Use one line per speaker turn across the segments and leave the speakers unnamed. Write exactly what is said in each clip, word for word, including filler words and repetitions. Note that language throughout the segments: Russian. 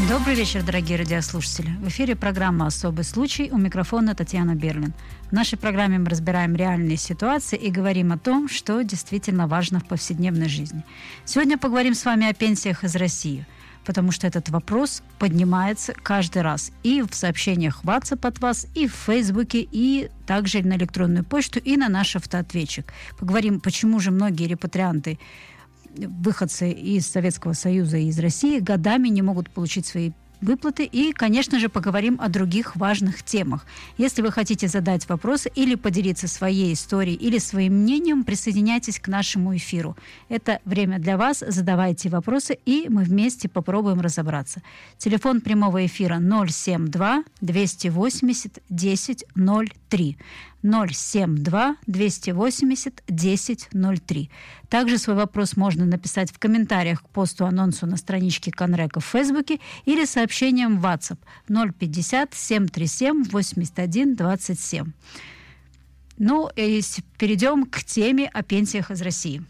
Добрый вечер, дорогие радиослушатели. В эфире программа «Особый случай». У микрофона Татьяна Берлин. В нашей программе мы разбираем реальные ситуации и говорим о том, что действительно важно в повседневной жизни. Сегодня поговорим с вами о пенсиях из России, потому что этот вопрос поднимается каждый раз и в сообщениях в WhatsApp от вас, и в Фейсбуке, и также на электронную почту, и на наш автоответчик. Поговорим, почему же многие репатрианты, выходцы из Советского Союза и из России годами не могут получить свои выплаты. И, конечно же, поговорим о других важных темах. Если вы хотите задать вопросы или поделиться своей историей или своим мнением, присоединяйтесь к нашему эфиру. Это время для вас. Задавайте вопросы, и мы вместе попробуем разобраться. Телефон прямого эфира ноль семь два двести восемьдесят десять ноль три. ноль семь два двести восемьдесят десять ноль три. Также свой вопрос можно написать в комментариях к посту-анонсу на страничке Конрека в Фейсбуке или сообщением в WhatsApp ноль пятьдесят семь тридцать семь восемьдесят один двадцать семь. Ну, и перейдем к теме о пенсиях из России.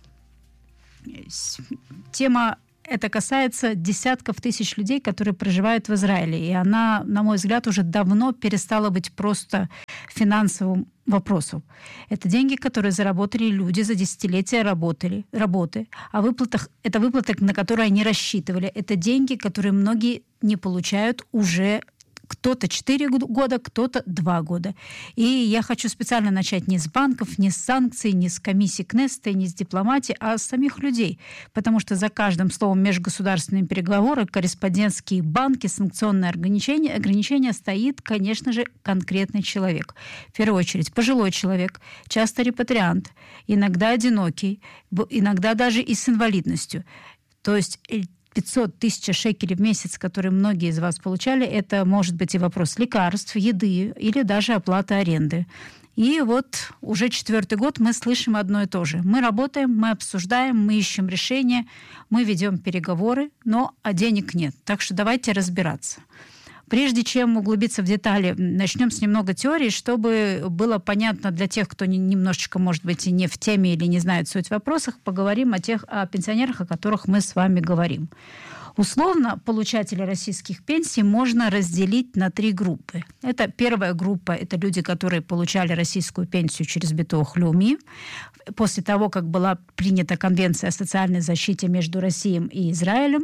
Тема это касается десятков тысяч людей, которые проживают в Израиле. И она, на мой взгляд, уже давно перестала быть просто финансовым вопросом. Это деньги, которые заработали люди за десятилетия работали, работы. А выплатах, это выплаты, на которые они рассчитывали. Это деньги, которые многие не получают уже кто-то четыре года, кто-то два года. И я хочу специально начать не с банков, не с санкций, не с комиссии Кнессета, не с дипломатии, а с самих людей. Потому что за каждым словом межгосударственные переговоры, корреспондентские банки, санкционные ограничения, ограничения стоит, конечно же, конкретный человек. В первую очередь пожилой человек, часто репатриант, иногда одинокий, иногда даже и с инвалидностью. То есть пятьсот тысяч шекелей в месяц, которые многие из вас получали, это может быть и вопрос лекарств, еды или даже оплаты аренды. И вот уже четвертый год мы слышим одно и то же. Мы работаем, мы обсуждаем, мы ищем решения, мы ведем переговоры, но а денег нет. Так что давайте разбираться. Прежде чем углубиться в детали, начнем с немного теории, чтобы было понятно для тех, кто немножечко, может быть, и не в теме или не знает суть вопросов, поговорим о тех о пенсионерах, о которых мы с вами говорим. Условно, получатели российских пенсий можно разделить на три группы. Это первая группа, это люди, которые получали российскую пенсию через Битуах Леуми. После того, как была принята Конвенция о социальной защите между Россией и Израилем.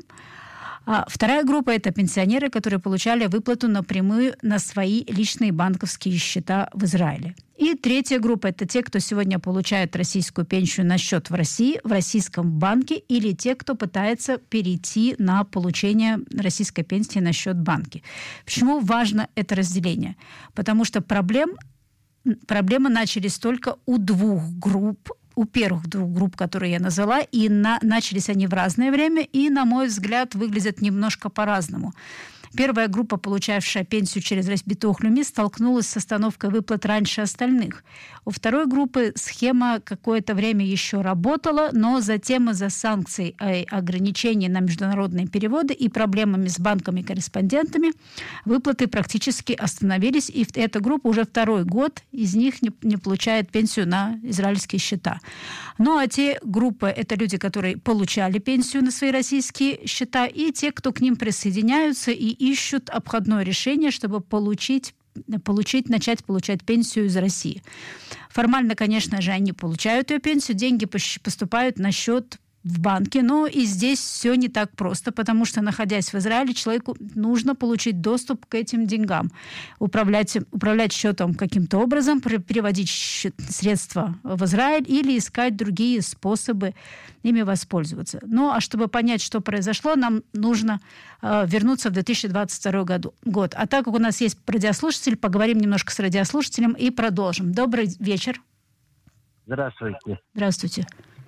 А вторая группа – это пенсионеры, которые получали выплату напрямую на свои личные банковские счета в Израиле. И третья группа – это те, кто сегодня получает российскую пенсию на счет в России, в российском банке, или те, кто пытается перейти на получение российской пенсии на счет банки. Почему важно это разделение? Потому что проблем, проблемы начались только у двух групп, у первых двух групп, которые я назвала, и на, начались они в разное время, и, на мой взгляд, выглядят немножко по-разному. Первая группа, получавшая пенсию через Битуах Леуми, столкнулась с остановкой выплат раньше остальных. У второй группы схема какое-то время еще работала, но затем из-за санкций и ограничений на международные переводы и проблемами с банками-корреспондентами выплаты практически остановились, и эта группа уже второй год из них не, не получает пенсию на израильские счета. Ну а те группы, это люди, которые получали пенсию на свои российские счета, и те, кто к ним присоединяются и ищут обходное решение, чтобы получить, получить, начать получать пенсию из России. Формально, конечно же, они получают ее пенсию, деньги поступают на счет в банке, но и здесь все не так просто, потому что, находясь в Израиле, человеку нужно получить доступ к этим деньгам, управлять, управлять счетом каким-то образом, переводить средства в Израиль или искать другие способы ими воспользоваться. Ну, а чтобы понять, что произошло, нам нужно э, вернуться в две тысячи двадцать второй году, год. А так как у нас есть радиослушатель, поговорим немножко с радиослушателем и продолжим. Добрый вечер.
Здравствуйте.
Здравствуйте.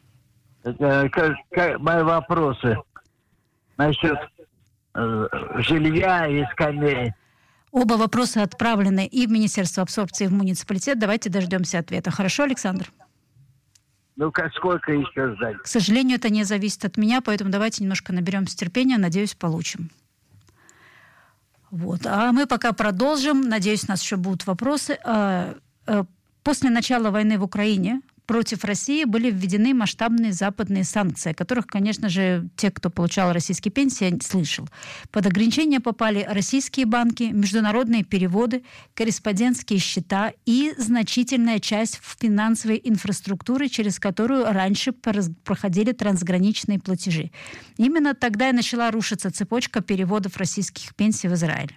Как, как, мои вопросы насчет э, жилья и скамей.
Оба вопроса отправлены и в Министерство абсорбции, и в муниципалитет. Давайте дождемся ответа. Хорошо, Александр?
Ну, как сколько еще ждать?
К сожалению, это не зависит от меня, поэтому давайте немножко наберемся терпения. Надеюсь, получим. Вот. А мы пока продолжим. Надеюсь, у нас еще будут вопросы. После начала войны в Украине против России были введены масштабные западные санкции, о которых, конечно же, те, кто получал российские пенсии, слышал. Под ограничения попали российские банки, международные переводы, корреспондентские счета и значительная часть финансовой инфраструктуры, через которую раньше проходили трансграничные платежи. Именно тогда и начала рушиться цепочка переводов российских пенсий в Израиль.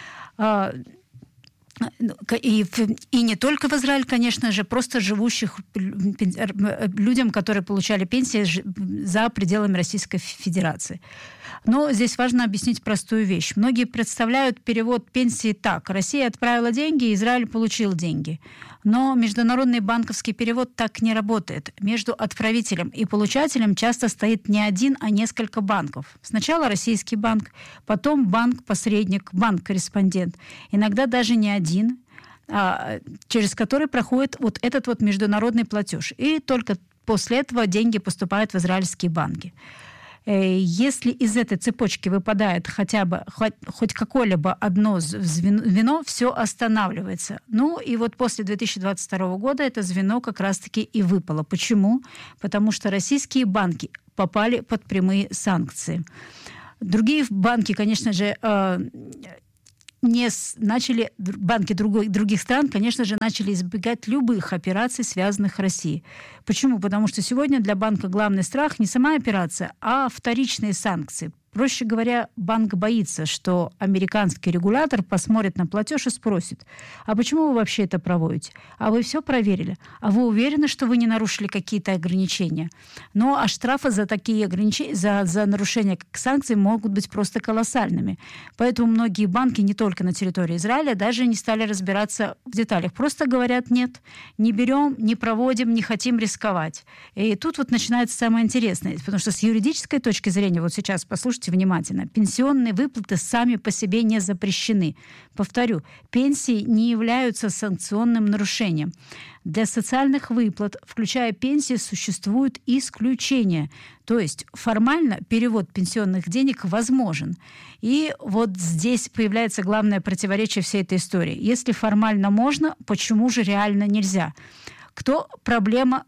И, и не только в Израиль, конечно же, просто живущих людям, которые получали пенсии за пределами Российской Федерации. Но здесь важно объяснить простую вещь. Многие представляют перевод пенсии так. Россия отправила деньги, Израиль получил деньги. Но международный банковский перевод так не работает. Между отправителем и получателем часто стоит не один, а несколько банков. Сначала российский банк, потом банк-посредник, банк-корреспондент. Иногда даже не один, а, через который проходит вот этот вот международный платеж. И только после этого деньги поступают в израильские банки. Если из этой цепочки выпадает хотя бы хоть, хоть какое-либо одно звено, все останавливается. Ну и вот после две тысячи двадцать второго года это звено как раз-таки и выпало. Почему? Потому что российские банки попали под прямые санкции. Другие банки, конечно же, не начали, банки другой, других стран, конечно же, начали избегать любых операций, связанных с Россией. Почему? Потому что сегодня для банка главный страх не сама операция, а вторичные санкции. Проще говоря, банк боится, что американский регулятор посмотрит на платеж и спросит: а почему вы вообще это проводите? А вы все проверили? А вы уверены, что вы не нарушили какие-то ограничения? Ну, а штрафы за такие ограничения, за, за нарушение санкций могут быть просто колоссальными. Поэтому многие банки, не только на территории Израиля, даже не стали разбираться в деталях. Просто говорят: нет, не берем, не проводим, не хотим рисковать. И тут вот начинается самое интересное. Потому что с юридической точки зрения, вот сейчас послушайте внимательно, пенсионные выплаты сами по себе не запрещены. Повторю, пенсии не являются санкционным нарушением. Для социальных выплат, включая пенсии, существуют исключения. То есть формально перевод пенсионных денег возможен. И вот здесь появляется главное противоречие всей этой истории. Если формально можно, почему же реально нельзя? Кто проблема...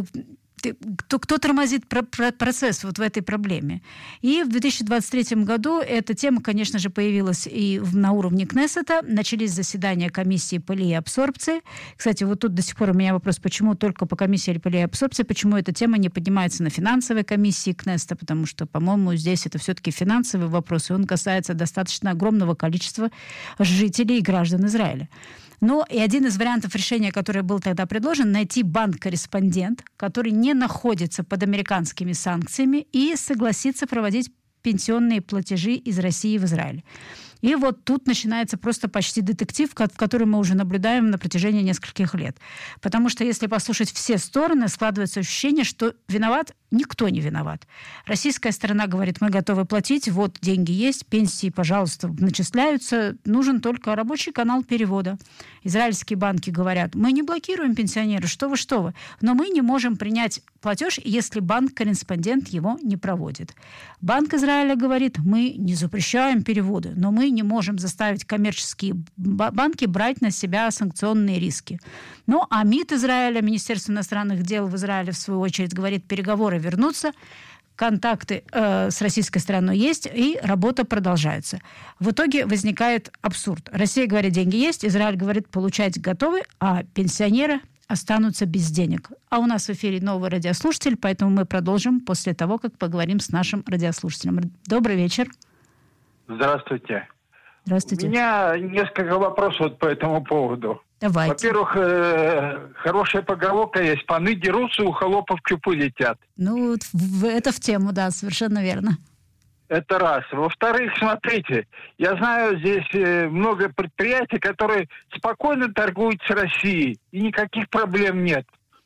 Кто, кто тормозит про, про, процесс вот в этой проблеме? И в две тысячи двадцать третьем году эта тема, конечно же, появилась и в, на уровне Кнессета. Начались заседания комиссии по абсорбции. Кстати, вот тут до сих пор у меня вопрос, почему только по комиссии по абсорбции, почему эта тема не поднимается на финансовой комиссии Кнессета, потому что, по-моему, здесь это все-таки финансовый вопрос, и он касается достаточно огромного количества жителей и граждан Израиля. Ну, и один из вариантов решения, который был тогда предложен, найти банк-корреспондент, который не находится под американскими санкциями, и согласиться проводить пенсионные платежи из России в Израиль. И вот тут начинается просто почти детектив, в который мы уже наблюдаем на протяжении нескольких лет. Потому что если послушать все стороны, складывается ощущение, что виноват никто не виноват. Российская сторона говорит: мы готовы платить, вот деньги есть, пенсии, пожалуйста, начисляются, нужен только рабочий канал перевода. Израильские банки говорят: мы не блокируем пенсионеров, что вы, что вы, но мы не можем принять платеж, если банк-корреспондент его не проводит. Банк Израиля говорит: мы не запрещаем переводы, но мы не можем заставить коммерческие банки брать на себя санкционные риски. Ну, а МИД Израиля, Министерство иностранных дел в Израиле, в свою очередь, говорит: переговоры вернутся, контакты э, с российской стороной есть, и работа продолжается. В итоге возникает абсурд. Россия говорит: деньги есть, Израиль говорит: получать готовы, а пенсионеры останутся без денег. А у нас в эфире новый радиослушатель, поэтому мы продолжим после того, как поговорим с нашим радиослушателем. Добрый вечер.
Здравствуйте.
Здравствуйте.
У меня несколько вопросов по этому поводу.
Давайте.
Во-первых, э, хорошая поговорка есть: паны дерутся, у холопов чупы летят.
Ну, это в тему, да, совершенно верно.
Это раз. Во-вторых, смотрите, я знаю здесь э, много предприятий, которые спокойно торгуют с Россией, и никаких проблем нет.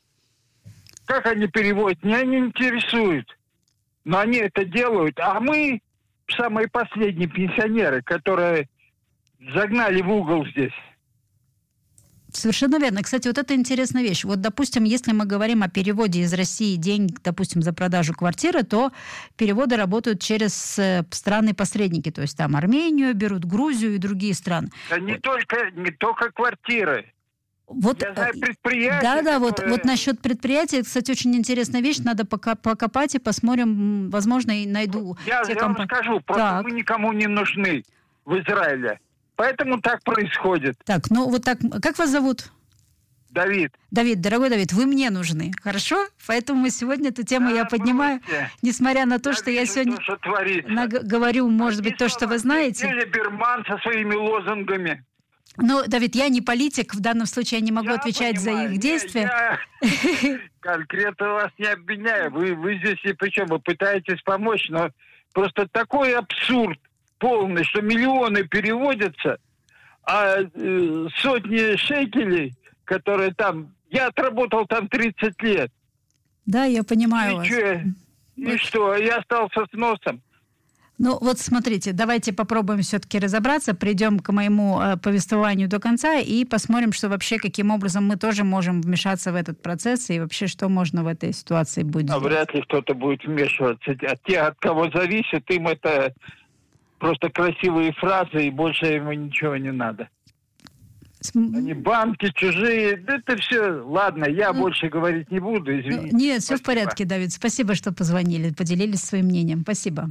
Как они переводят, меня не интересует. Но они это делают, а мы самые последние пенсионеры, которые загнали в угол здесь.
Совершенно верно. Кстати, вот это интересная вещь. Вот, допустим, если мы говорим о переводе из России денег, допустим, за продажу квартиры, то переводы работают через страны-посредники. То есть там Армению берут, Грузию и другие страны.
Да не только, не только квартиры.
Вот,
Я знаю предприятия,
да, да, вот,
которые...
вот насчет предприятия, кстати, очень интересная вещь, надо пока покопать и посмотрим, возможно, и найду.
Я,
те
я
комп...
вам скажу, просто
так.
мы никому не нужны в Израиле. Поэтому так происходит.
Так, ну вот так, как вас зовут?
Давид.
Давид, дорогой Давид, вы мне нужны, хорошо? Поэтому сегодня эту тему
Да,
я поднимаю,
будете.
несмотря на то,
Я
что
вижу
я сегодня
то, что творится.
наг- говорю, может быть, то, что вы знаете.
Либерман со своими лозунгами.
Но, Давид, я не политик, в данном случае я не могу
Я
отвечать
понимаю.
за их
Не,
действия.
Я конкретно вас не обвиняю. Вы, вы здесь и причем вы пытаетесь помочь, но просто такой абсурд полный, что миллионы переводятся, а э, сотни шекелей, которые там... Я отработал там тридцать лет.
Да, я понимаю
И
вас.
чё? И
Вот.
что? Я остался с носом.
Ну вот смотрите, давайте попробуем все-таки разобраться, придем к моему э, повествованию до конца и посмотрим, что вообще, каким образом мы тоже можем вмешаться в этот процесс и вообще, что можно в этой ситуации будет
А
сделать.
вряд ли кто-то будет вмешиваться. А те, от кого зависит, им это просто красивые фразы, и больше ему ничего не надо. Они банки, чужие, это все. Ладно, я
Ну,
больше говорить не буду, извините.
Ну, нет, все в
Спасибо.
порядке, Давид. Спасибо, что позвонили, поделились своим мнением. Спасибо.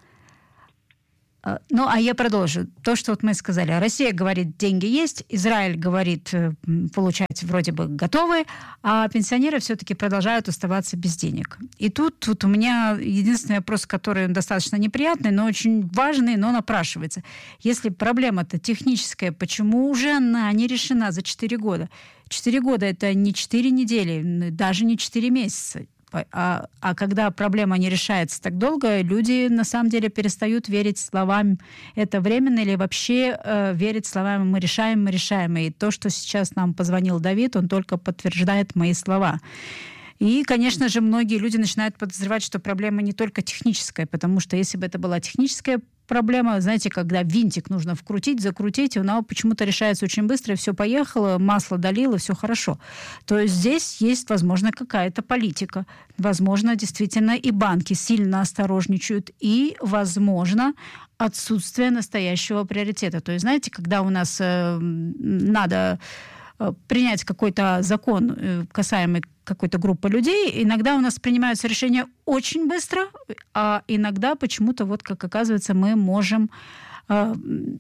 А, Ну, а я продолжу. То, что вот мы сказали. Россия говорит, деньги есть, Израиль говорит, э, м, получать вроде бы готовы, а пенсионеры все-таки продолжают оставаться без денег. И тут, тут у меня единственный вопрос, который достаточно неприятный, но очень важный, но напрашивается. Если проблема-то техническая, почему уже она не решена за четыре года? Четыре года – это не четыре недели, даже не четыре месяца. А, а когда проблема не решается так долго, люди на самом деле перестают верить словам «это временно» или вообще э, верить словам «мы решаем, мы решаем». И то, что сейчас нам позвонил Давид, он только подтверждает мои слова. И, конечно же, многие люди начинают подозревать, что проблема не только техническая, потому что если бы это была техническая проблема, знаете, когда винтик нужно вкрутить, закрутить, и она почему-то решается очень быстро, и все поехало, масло долило, все хорошо. То есть здесь есть, возможно, какая-то политика. Возможно, действительно, и банки сильно осторожничают, и, возможно, отсутствие настоящего приоритета. То есть, знаете, когда у нас э, надо принять какой-то закон, касаемый какой-то группы людей, иногда у нас принимаются решения очень быстро, а иногда почему-то, вот как оказывается, мы можем э,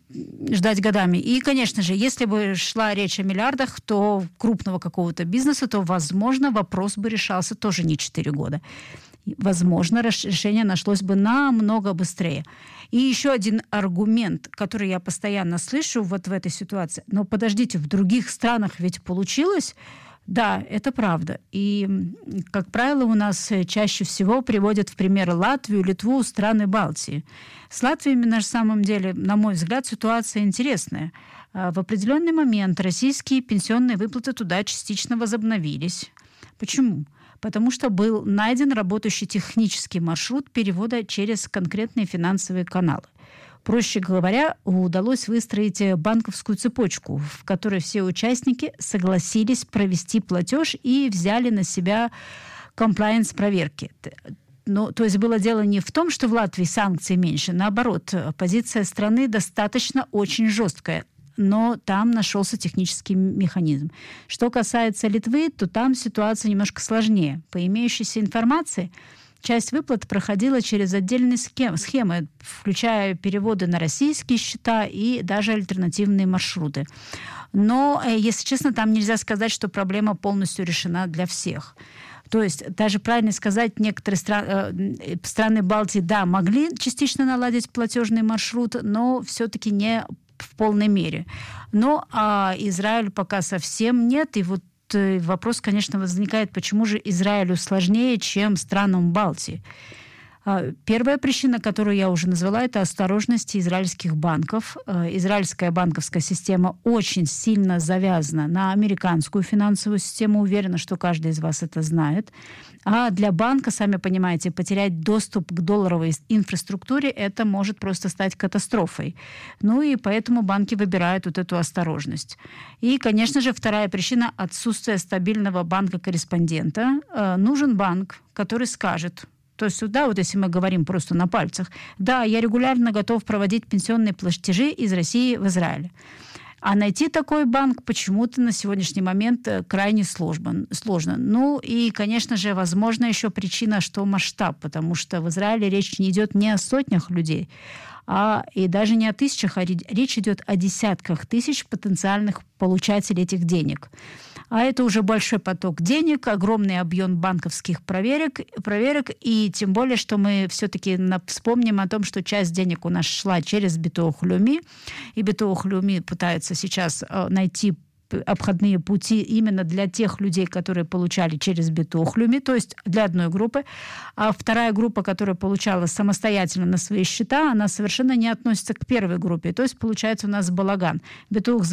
ждать годами. И, конечно же, если бы шла речь о миллиардах, то крупного какого-то бизнеса, то, возможно, вопрос бы решался тоже не четыре года. Возможно, решение нашлось бы намного быстрее. И еще один аргумент, который я постоянно слышу вот в этой ситуации. Но подождите, в других странах ведь получилось? Да, это правда. И, как правило, у нас чаще всего приводят в пример Латвию, Литву, страны Балтии. С Латвией, на самом деле, на мой взгляд, ситуация интересная. В определенный момент российские пенсионные выплаты туда частично возобновились. Почему? Потому что был найден работающий технический маршрут перевода через конкретные финансовые каналы. Проще говоря, удалось выстроить банковскую цепочку, в которой все участники согласились провести платеж и взяли на себя комплаенс-проверки. Ну, то есть было дело не в том, что в Латвии санкций меньше, наоборот, позиция страны достаточно очень жесткая. Но там нашелся технический механизм. Что касается Литвы, то там ситуация немножко сложнее. По имеющейся информации, часть выплат проходила через отдельные схемы, включая переводы на российские счета и даже альтернативные маршруты. Но, если честно, там нельзя сказать, что проблема полностью решена для всех. То есть, даже правильно сказать, некоторые страны, страны Балтии, да, могли частично наладить платежный маршрут, но все-таки не в полной мере. Но а Израиль пока совсем нет. И вот вопрос, конечно, возникает, почему же Израилю сложнее, чем странам Балтии. Первая причина, которую я уже назвала, это осторожность израильских банков. Израильская банковская система очень сильно завязана на американскую финансовую систему. Уверена, что каждый из вас это знает. А для банка, сами понимаете, потерять доступ к долларовой инфраструктуре, это может просто стать катастрофой. Ну и поэтому банки выбирают вот эту осторожность. И, конечно же, вторая причина – отсутствие стабильного банка-корреспондента. Нужен банк, который скажет... То есть, да, вот если мы говорим просто на пальцах, да, я регулярно готов проводить пенсионные платежи из России в Израиль. А найти такой банк почему-то на сегодняшний момент крайне сложно. сложно. Ну и, конечно же, возможно еще причина, что масштаб, потому что в Израиле речь не идет не о сотнях людей, а и даже не о тысячах, а речь идет о десятках тысяч потенциальных получателей этих денег. А это уже большой поток денег, огромный объем банковских проверок, проверок и тем более, что мы все-таки вспомним о том, что часть денег у нас шла через Битуах Леуми, и Битуах Леуми пытается сейчас найти обходные пути именно для тех людей, которые получали через Битуах Леуми, то есть для одной группы. А вторая группа, которая получала самостоятельно на свои счета, она совершенно не относится к первой группе. То есть получается у нас балаган. Битуах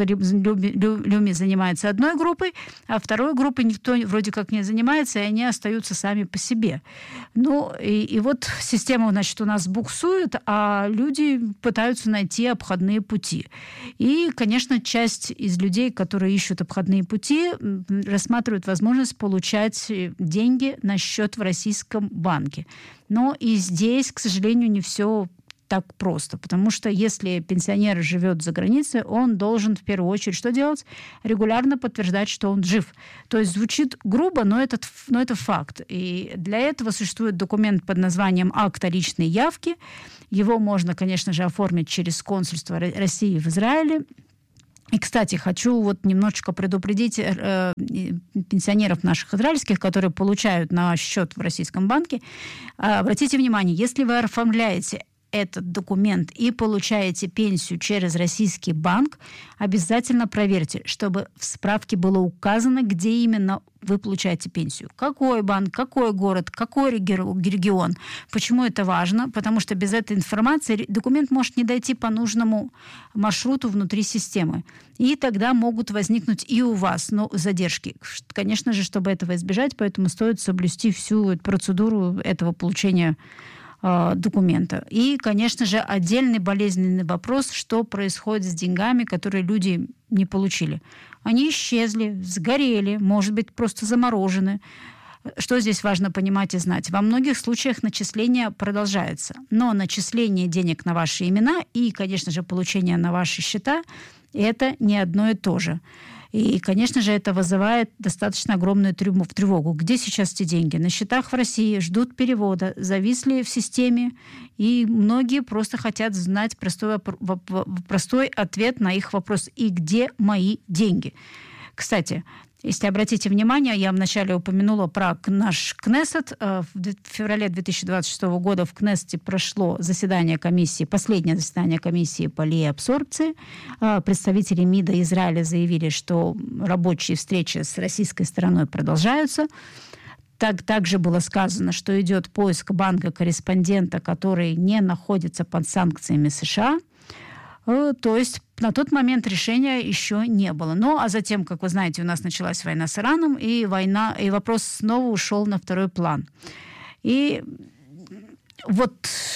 Леуми занимается одной группой, а второй группой никто вроде как не занимается, и они остаются сами по себе. Ну, и, и вот система, значит, у нас буксует, а люди пытаются найти обходные пути. И, конечно, часть из людей, которые ищут обходные пути, рассматривают возможность получать деньги на счет в российском банке. Но и здесь, к сожалению, не все так просто, потому что если пенсионер живет за границей, он должен в первую очередь что делать? Регулярно подтверждать, что он жив. То есть звучит грубо, но, этот, но это факт. И для этого существует документ под названием «Акт о личной явке». Его можно, конечно же, оформить через консульство России в Израиле. И, кстати, хочу вот немножечко предупредить э, пенсионеров наших израильских, которые получают на счет в российском банке. Э, обратите внимание, если вы оформляете этот документ и получаете пенсию через российский банк, обязательно проверьте, чтобы в справке было указано, где именно вы получаете пенсию. Какой банк, какой город, какой регион. Почему это важно? Потому что без этой информации документ может не дойти по нужному маршруту внутри системы. И тогда могут возникнуть и у вас ну, задержки. Конечно же, чтобы этого избежать, поэтому стоит соблюсти всю процедуру этого получения документа. И, конечно же, отдельный болезненный вопрос, что происходит с деньгами, которые люди не получили. Они исчезли, сгорели, может быть, просто заморожены. Что здесь важно понимать и знать? Во многих случаях начисление продолжается, но начисление денег на ваши имена и, конечно же, получение на ваши счета – это не одно и то же. И, конечно же, это вызывает достаточно огромную тревогу. Где сейчас эти деньги? На счетах в России, ждут перевода, зависли в системе, и многие просто хотят знать простой, простой ответ на их вопрос. И где мои деньги? Кстати, если обратите внимание, я вначале упомянула про наш Кнессет. В феврале две тысячи двадцать шестого года в Кнессете прошло заседание комиссии, последнее заседание комиссии по леабсорбции. Представители МИДа Израиля заявили, что рабочие встречи с российской стороной продолжаются. Так, также было сказано, что идет поиск банка-корреспондента, который не находится под санкциями США. То есть на тот момент решения еще не было. Ну, а затем, как вы знаете, у нас началась война с Ираном, и война, и вопрос снова ушел на второй план. И вот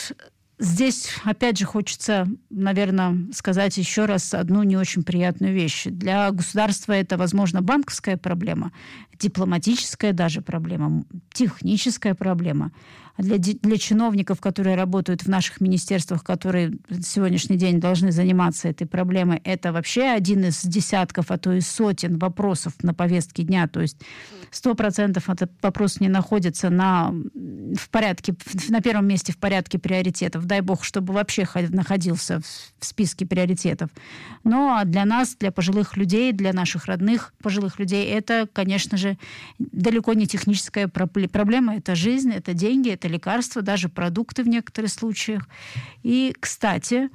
здесь, опять же, хочется, наверное, сказать еще раз одну не очень приятную вещь. Для государства это, возможно, банковская проблема, дипломатическая даже проблема, техническая проблема. А для, для чиновников, которые работают в наших министерствах, которые на сегодняшний день должны заниматься этой проблемой, это вообще один из десятков, а то и сотен вопросов на повестке дня. То есть сто процентов этот вопрос не находится на, в порядке, на первом месте в порядке приоритетов. Дай бог, чтобы вообще находился в, в списке приоритетов. Но для нас, для пожилых людей, для наших родных пожилых людей, это, конечно же, далеко не техническая проблема. Это жизнь, это деньги, это лекарства, даже продукты в некоторых случаях. И, кстати,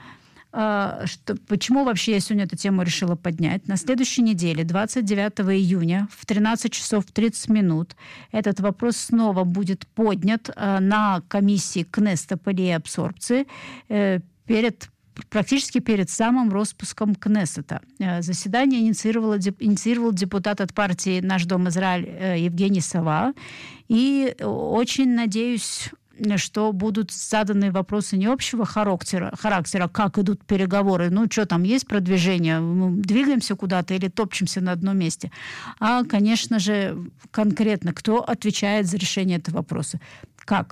что, почему вообще я сегодня эту тему решила поднять? На следующей неделе, двадцать девятого июня, в тринадцать часов тридцать минут, этот вопрос снова будет поднят на комиссии Кнессета по леабсорбции перед практически перед самым распуском Кнессета. Заседание инициировал, инициировал депутат от партии «Наш дом Израиль» Евгений Сова. И очень надеюсь, что будут заданы вопросы не общего характера, характера, как идут переговоры, ну, что там, есть продвижение, мы двигаемся куда-то или топчемся на одном месте, а, конечно же, конкретно, кто отвечает за решение этого вопроса. Как?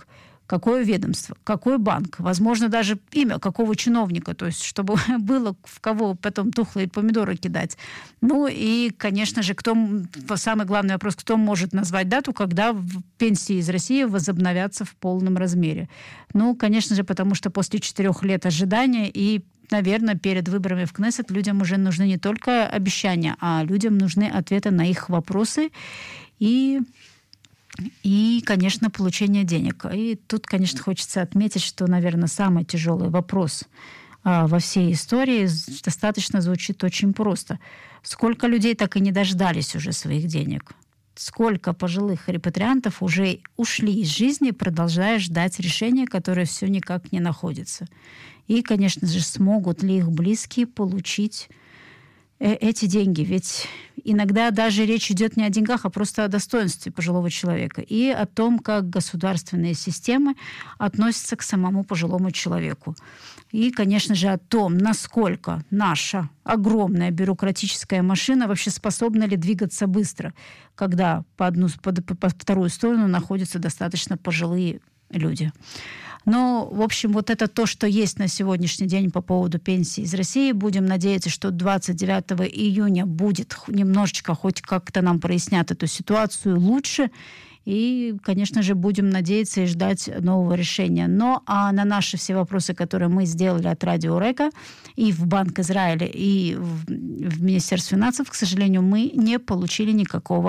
какое ведомство, какой банк, возможно, даже имя какого чиновника, то есть чтобы было в кого потом тухлые помидоры кидать. Ну и, конечно же, кто, самый главный вопрос, кто может назвать дату, когда пенсии из России возобновятся в полном размере. Ну, конечно же, потому что после четырех лет ожидания и, наверное, перед выборами в Кнессет людям уже нужны не только обещания, а людям нужны ответы на их вопросы и... И, конечно, получение денег. И тут, конечно, хочется отметить, что, наверное, самый тяжелый вопрос а, во всей истории достаточно звучит очень просто. Сколько людей так и не дождались уже своих денег? Сколько пожилых репатриантов уже ушли из жизни, продолжая ждать решения, которое все никак не находится? И, конечно же, смогут ли их близкие получить эти деньги? Ведь иногда даже речь идет не о деньгах, а просто о достоинстве пожилого человека и о том, как государственные системы относятся к самому пожилому человеку. И, конечно же, о том, насколько наша огромная бюрократическая машина вообще способна ли двигаться быстро, когда по, одну, по, по вторую сторону находятся достаточно пожилые люди. Но, в общем, вот это то, что есть на сегодняшний день по поводу пенсии из России. Будем надеяться, что двадцать девятого июня будет немножечко, хоть как-то нам прояснят эту ситуацию лучше. И, конечно же, будем надеяться и ждать нового решения. Но а на наши все вопросы, которые мы сделали от Радио Река и в Банк Израиля, и в, в Министерстве финансов, к сожалению, мы не получили никакого